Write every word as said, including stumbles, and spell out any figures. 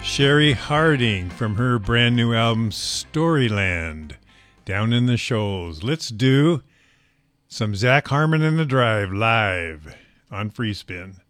Sherry Harding from her brand new album Storyland, Down in the Shoals. Let's do some Zach Harmon and the Drive live on Free Spin.